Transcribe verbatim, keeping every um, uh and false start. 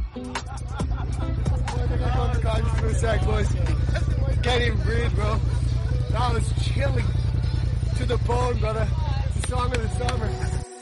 On the car just for a sec, boys. Can't even breathe, bro. That was chilling to the bone, brother. It's the song of the summer.